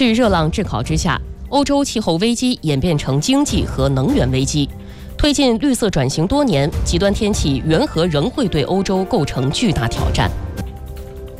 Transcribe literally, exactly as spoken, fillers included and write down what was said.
是热浪炙烤之下，欧洲气候危机演变成经济和能源危机。推进绿色转型多年，极端天气缘何仍会对欧洲构成巨大挑战？